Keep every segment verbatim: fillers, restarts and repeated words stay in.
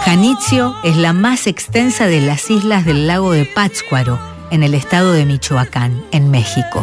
Janitzio es la más extensa de las islas del lago de Pátzcuaro, en el estado de Michoacán, en México.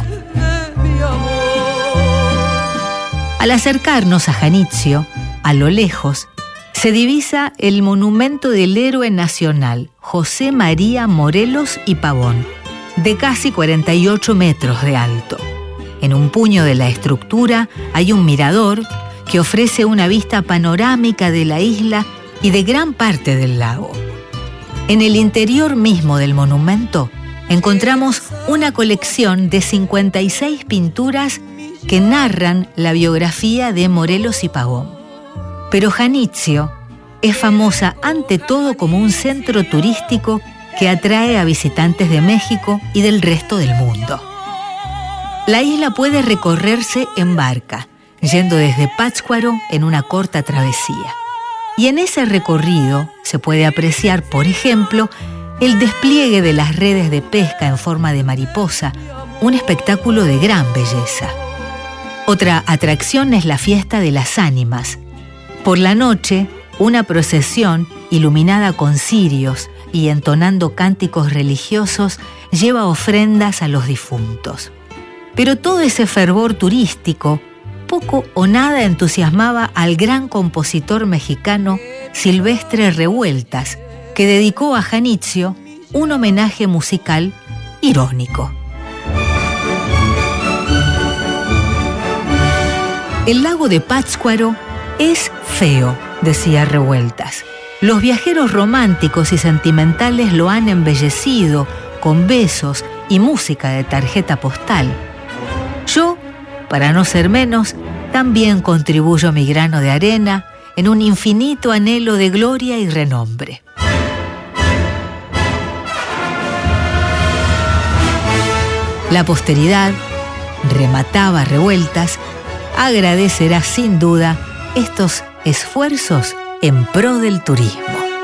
Al acercarnos a Janitzio, a lo lejos, se divisa el monumento del héroe nacional José María Morelos y Pavón, de casi cuarenta y ocho metros de alto. En un puño de la estructura hay un mirador que ofrece una vista panorámica de la isla y de gran parte del lago. En el interior mismo del monumento encontramos una colección de cincuenta y seis pinturas que narran la biografía de Morelos y Pavón. Pero Janitzio es famosa ante todo como un centro turístico que atrae a visitantes de México y del resto del mundo. La isla puede recorrerse en barca, yendo desde Pátzcuaro en una corta travesía. Y en ese recorrido se puede apreciar, por ejemplo, el despliegue de las redes de pesca en forma de mariposa, un espectáculo de gran belleza. Otra atracción es la fiesta de las ánimas. Por la noche, una procesión iluminada con cirios y entonando cánticos religiosos lleva ofrendas a los difuntos. Pero todo ese fervor turístico poco o nada entusiasmaba al gran compositor mexicano Silvestre Revueltas, que dedicó a Janitzio un homenaje musical irónico. El lago de Pátzcuaro es feo, decía Revueltas. Los viajeros románticos y sentimentales lo han embellecido con besos y música de tarjeta postal. Yo, para no ser menos, también contribuyo mi grano de arena en un infinito anhelo de gloria y renombre. La posteridad, remataba Revueltas, agradecerá sin duda estos esfuerzos en pro del turismo.